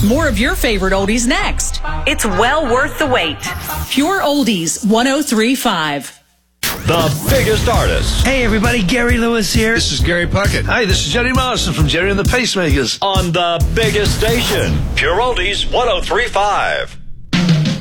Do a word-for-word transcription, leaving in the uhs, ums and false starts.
more of your favorite oldies next. It's well worth the wait. Pure Oldies one oh three point five. The biggest artists. Hey everybody, Gary Lewis here. This is Gary Puckett. Hi, this is Jerry Morrison from Jerry and the Pacemakers. On the biggest station, Pure Oldies one oh three point five.